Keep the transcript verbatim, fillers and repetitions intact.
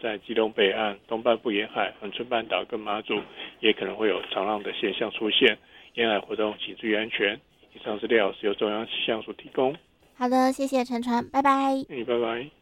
在基隆北岸、东半部沿海、恒春半岛跟马祖也可能会有长浪的现象出现，沿海活动请注意安全。以上资料是由中央气象署提供。 好的，谢谢陈传，拜拜。 嗯，拜拜。